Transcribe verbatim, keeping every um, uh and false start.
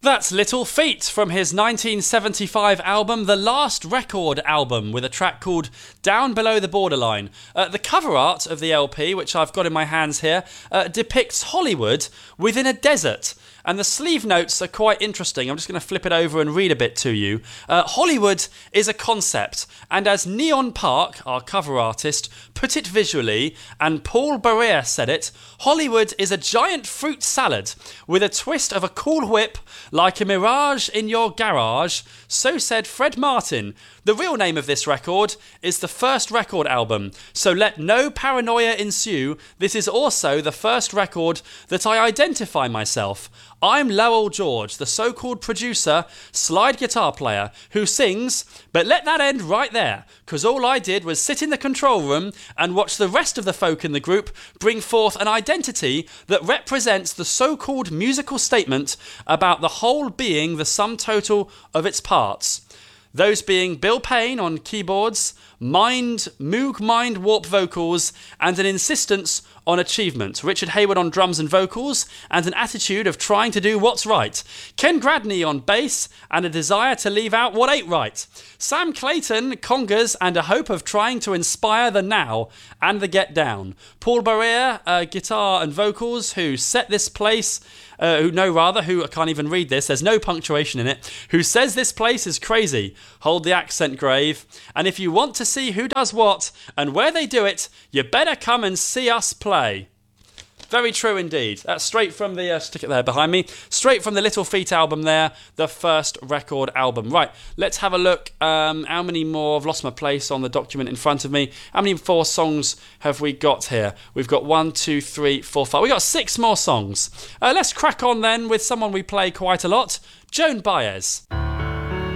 That's Little Feat from his nineteen seventy-five album, The Last Record album, with a track called Down Below the Borderline. Uh, the cover art of the L P, which I've got in my hands here, uh, depicts Hollywood within a desert. And the sleeve notes are quite interesting. I'm just going to flip it over and read a bit to you. Uh, Hollywood is a concept, and as Neon Park, our cover artist, put it visually, and Paul Barrere said it, Hollywood is a giant fruit salad with a twist of a cool whip like a mirage in your garage. So said Fred Martin. The real name of this record is the first record album, so let no paranoia ensue. This is also the first record that I identify myself. I'm Lowell George, the so-called producer, slide guitar player, who sings, but let that end right there, because all I did was sit in the control room and watch the rest of the folk in the group bring forth an identity that represents the so-called musical statement about the whole being the sum total of its parts. Those being Bill Payne on keyboards, Mind, Moog Mind Warp vocals, and an insistence on achievement. Richard Hayward on drums and vocals, and an attitude of trying to do what's right. Ken Gradney on bass, and a desire to leave out what ain't right. Sam Clayton, congas, and a hope of trying to inspire the now and the get down. Paul Barrere, uh, guitar and vocals, who set this place... Uh, who no rather, who I can't even read this, there's no punctuation in it, who says this place is crazy. Hold the accent grave. And if you want to see who does what and where they do it, you better come and see us play. Very true indeed. That's straight from the, uh, stick it there behind me, straight from the Little Feat album there, the first record album. Right, let's have a look. Um, how many more? I've lost my place on the document in front of me. How many four songs have we got here? We've got one, two, three, four, five. We've got six more songs. Uh, let's crack on then with someone we play quite a lot, Joan Baez.